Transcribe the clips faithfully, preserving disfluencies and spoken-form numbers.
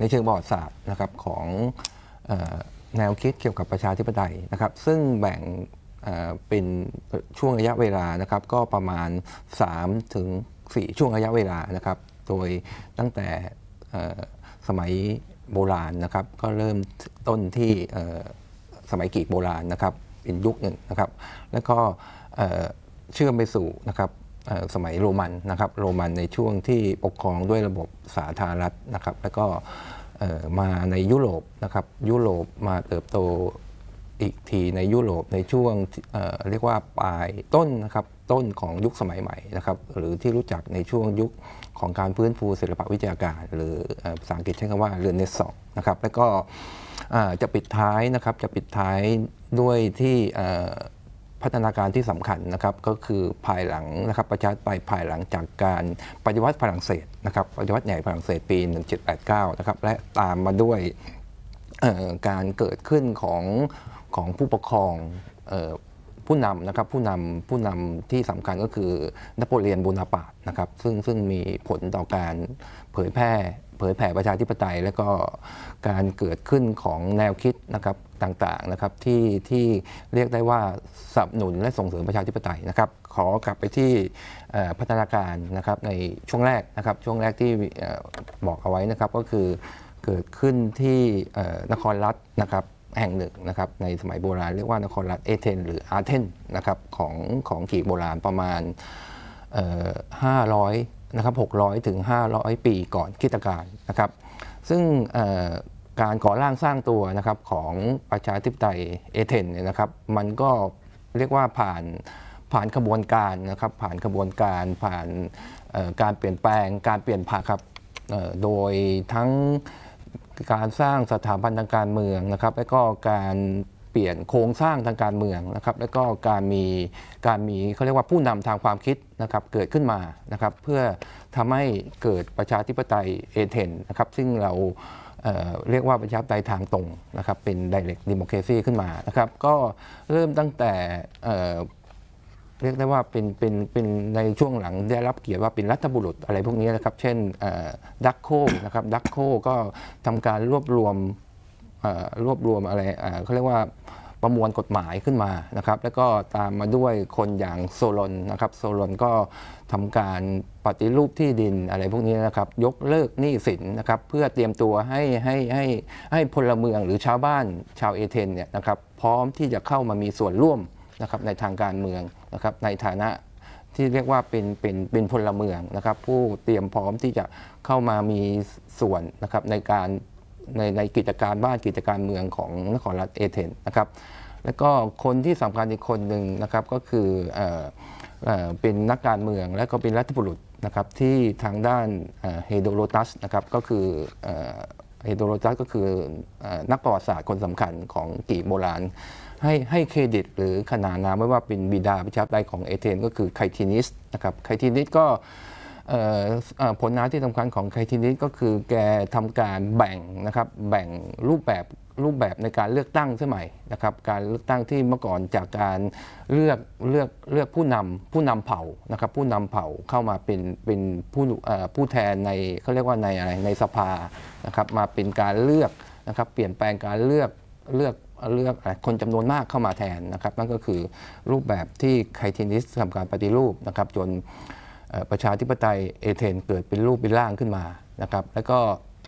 ในเชิงประวัติศาสตร์นะครับของแนวคิดเกี่ยวกับประชาธิปไตยนะครับซึ่งแบ่งเป็นช่วงระยะเวลานะครับก็ประมาณสามถึงสี่ช่วงระยะเวลานะครับโดยตั้งแต่สมัยโบราณนะครับก็เริ่มต้นที่สมัยกรีกโบราณนะครับเป็นยุคหนึ่งนะครับแล้วก็เชื่อมไปสู่นะครับสมัยโรมันนะครับโรมันในช่วงที่ปกครองด้วยระบบสาธารณรัฐนะครับแล้วก็มาในยุโรปนะครับยุโรปมาเติบโตอีกทีในยุโรปในช่วงเอ่อเรียกว่าปลายต้นนะครับต้นของยุคสมัยใหม่นะครับหรือที่รู้จักในช่วงยุคของการฟื้นฟูศิลปวิทยาการหรือภาษาอังกฤษใช้คำว่าเรเนซองส์นะครับแล้วก็จะปิดท้ายนะครับจะปิดท้ายด้วยที่พัฒนาการที่สำคัญนะครับก็คือภายหลังนะครับประชาธิปไตยภายหลังจากการปฏิวัติฝรั่งเศสนะครับปฏิวัติใหญ่ฝรั่งเศสปีหนึ่งเจ็ดแปดเก้านะครับและตามมาด้วยการเกิดขึ้นของของผู้ปกครองผู้นำนะครับผู้นำผู้นำที่สำคัญก็คือนโปเลียนโบนาปาร์ตนะครับซึ่งซึ่งมีผลต่อการเผยแพร่เผยแผ่ประชาธิปไตยและก็การเกิดขึ้นของแนวคิดนะครับต่างๆนะครับที่ที่เรียกได้ว่าสนับสนุนและส่งเสริมประชาธิปไตยนะครับขอกลับไปที่พัฒนาการนะครับในช่วงแรกนะครับช่วงแรกที่บอกเอาไว้นะครับก็คือเกิดขึ้นที่นครรัฐนะครับแห่งหนึ่งนะครับในสมัยโบราณเรียกว่านครรัฐเอเธนหรืออาร์เธนนะครับของของกรีกโบราณประมาณห้าร้อยนะครับหกร้อยถึงห้าร้อยปีก่อนคริสตกาลนะครับซึ่งการก่อร่างสร้างตัวนะครับของประชาธิปไตยเอเธนเนี่ยนะครับมันก็เรียกว่าผ่านผ่านขบวนการนะครับผ่านขบวนการผ่านการเปลี่ยนแปลงการเปลี่ยนผ่านครับโดยทั้งการสร้างสถาบันทางการเมืองนะครับและก็การเปลี่ยนโครงสร้างทางการเมืองนะครับและก็การมีการมีเขาเรียกว่าผู้นำทางความคิดนะครับเกิดขึ้นมานะครับเพื่อทำให้เกิดประชาธิปไตยเอเธนนะครับซึ่งเราเอ่อเรียกว่าประชาธิปไตยทางตรงนะครับเป็น direct democracy ขึ้นมานะครับก็เริ่มตั้งแต่เอ่อเรียกได้ว่าเป็นเป็นเป็นในช่วงหลังได้รับเกียรติว่าเป็นรัฐบุรุษอะไรพวกนี้นะครับเช่นดักโคนะครับดักโคก็ทำการรวบรวมรวบรวมอะไรเขาเรียกว่าประมวลกฎหมายขึ้นมานะครับแล้วก็ตามมาด้วยคนอย่างโซลอนนะครับโซลอนก็ทำการปฏิรูปที่ดินอะไรพวกนี้นะครับยกเลิกหนี้สินนะครับเพื่อเตรียมตัวให้ให้ให้ให้พลเมืองหรือชาวบ้านชาวเอเธนเนี่ยนะครับพร้อมที่จะเข้ามามีส่วนร่วมนะครับในทางการเมืองนะครับในฐานะที่เรียกว่าเป็นเป็นเป็นพลเมืองนะครับผู้เตรียมพร้อมที่จะเข้ามามีส่วนนะครับในการในในกิจการบ้านกิจการเมืองของนครรัฐเอเธนนะครับแล้วก็คนที่สำคัญอีกคนหนึ่งนะครับก็คือเอ่อเอ่อเป็นนักการเมืองและก็เป็นรัฐบุรุษนะครับที่ทางด้านเฮโดโรตัสนะครับก็คือเฮโดโรตัสก็คือนักประวัติศาสตร์คนสำคัญของกรีกโบราณให้ให้เครดิตหรือขนานนามไว้ว่าเป็นบิดาประชาธิปไตยของเอเธนก็คือไคทินิสนะครับไคทินิสก็ผลงานที่สำคัญของไคทินิสก็คือแกทำการแบ่งนะครับแบ่งรูปแบบรูปแบบในการเลือกตั้งสมัยนะครับการเลือกตั้งที่เมื่อก่อนจากการเลือกเลือกเลือกผู้นำผู้นำเผ่านะครับผู้นำเผ่าเข้ามาเป็นเป็นผู้ผู้แทนในเขาเรียกว่าในอะไรในสภานะครับมาเป็นการเลือกนะครับเปลี่ยนแปลงการเลือกเลือกเลือกคนจำนวนมากเข้ามาแทนนะครับนั่นก็คือรูปแบบที่ไคทินิสทำการปฏิรูปนะครับจนประชาธิปไตยเอเธนเกิดเป็นรูปเป็นร่างขึ้นมานะครับแล้วก็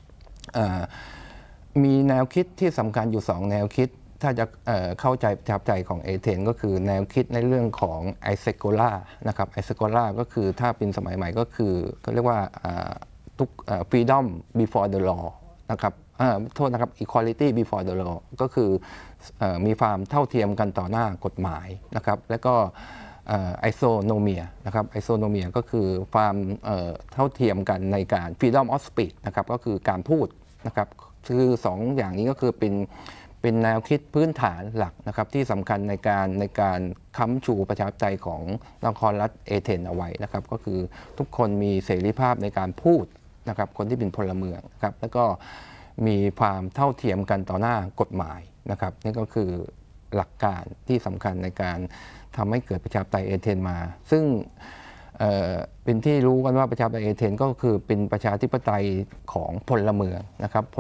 มีแนวคิดที่สำคัญอยู่สองแนวคิดถ้าจะเข้าใจประทับใจของเอเธนก็คือแนวคิดในเรื่องของไอเซโกล่านะครับไอเซโกล่าก็คือถ้าเป็นสมัยใหม่ก็คือเขาเรียกว่าทุก freedom before the law นะครับโทษนะครับ equality before the law ก็คือมีความเท่าเทียมกันต่อหน้ากฎหมายนะครับและก็ไอโซโนเมียนะครับไอโซโนเมียก็คือความเท่าเทียมกันในการ freedom of speech นะครับก็คือการพูดนะครับคือสองอย่างนี้ก็คือเป็นเป็นแนวคิดพื้นฐานหลักนะครับที่สำคัญในการในการค้ำชูประชาธิปไตยของนครรัฐเอเธนเอาไว้นะครับก็คือทุกคนมีเสรีภาพในการพูดนะครับคนที่เป็นพลเมืองนะครับแล้วก็มีความเท่าเทียมกันต่อหน้ากฎหมายนะครับนี่ก็คือหลักการที่สำคัญในการทำให้เกิดประชาธิปไตยเอเธนมาซึ่งเป็นที่รู้กันว่าประชาธิปไตยเอเธนก็คือเป็นประชาธิปไตยของพลเมืองนะครับ